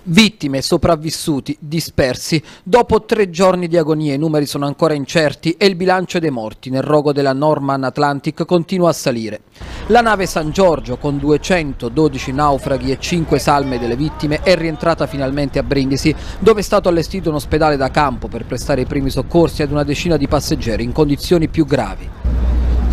Vittime, sopravvissuti, dispersi. Dopo 3 giorni di agonia i numeri sono ancora incerti e il bilancio dei morti nel rogo della Norman Atlantic continua a salire. La nave San Giorgio, con 212 naufraghi e 5 salme delle vittime, è rientrata finalmente a Brindisi, dove è stato allestito un ospedale da campo per prestare i primi soccorsi ad una decina di passeggeri in condizioni più gravi.